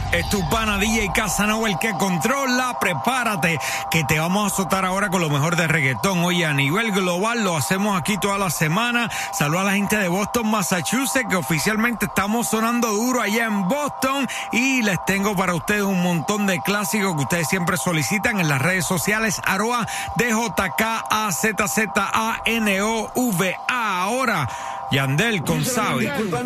Es tu pana DJ Casanova el que controla. Prepárate que te vamos a azotar ahora con lo mejor de reggaetón. Oye, a nivel global lo hacemos aquí toda la semana. Saludos a la gente de Boston, Massachusetts, que oficialmente estamos sonando duro allá en Boston. Y les tengo para ustedes un montón de clásicos que ustedes siempre solicitan en las redes sociales. @DJKAZZANOVA. Ahora, Yandel con Sabi.